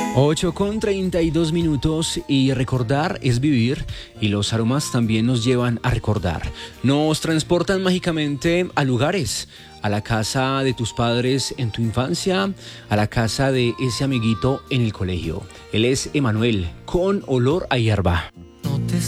8:32 y recordar es vivir y los aromas también nos llevan a recordar. Nos transportan mágicamente a lugares, a la casa de tus padres en tu infancia, a la casa de ese amiguito en el colegio. Él es Emanuel, con olor a hierba.